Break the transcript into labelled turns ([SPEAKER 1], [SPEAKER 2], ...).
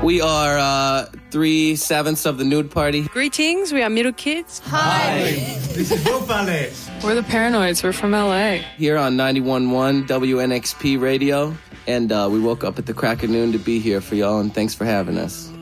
[SPEAKER 1] We are 3/7 of the Nude Party.
[SPEAKER 2] Greetings, we are Middle Kids.
[SPEAKER 3] Hi. This is Bo Ballet.
[SPEAKER 2] We're the Paranoids, we're from LA.
[SPEAKER 1] Here on 91.1 WNXP Radio. And we woke up at the crack of noon to be here for y'all, and thanks for having us.